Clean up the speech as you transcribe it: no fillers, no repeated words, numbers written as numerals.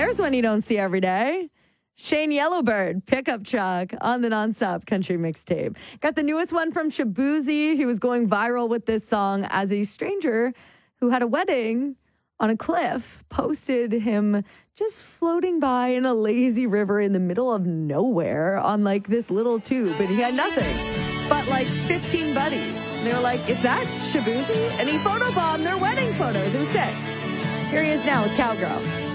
There's one you don't see every day. Shane Yellowbird, pickup truck on the Nonstop Country Mixtape. Got the newest one from Shabuzi. He was going viral with this song as a stranger who had a wedding on a cliff posted him just floating by in a lazy river in the middle of nowhere on like this little tube. And he had nothing but like 15 buddies. And they were like, is that Shabuzi? And he photobombed their wedding photos. It was sick. Here he is now with Cowgirl.